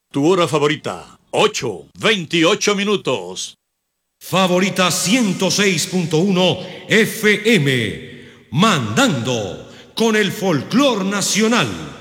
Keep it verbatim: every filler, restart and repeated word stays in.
Tu hora favorita, ocho, veintiocho minutos. Favorita ciento seis punto uno F M, mandando con el folclor nacional.